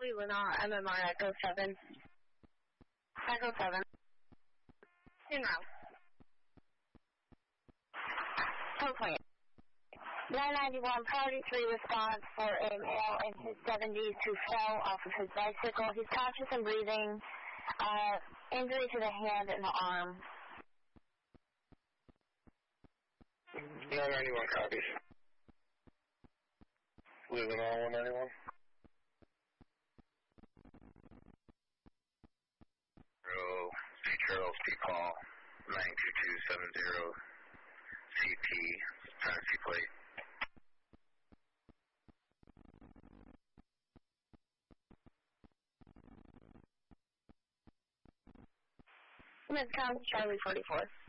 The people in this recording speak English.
Cleveland, MMR Echo 7. Echo 7. En route. Okay. 991, priority 3 response for a male in his 70s who fell off of his bicycle. He's conscious and breathing. Injury to the hand and the arm. 991 copies. Living on 191. St. Charles, P. Paul, 92270, CP, taxi plate. Wisconsin, Charlie 44.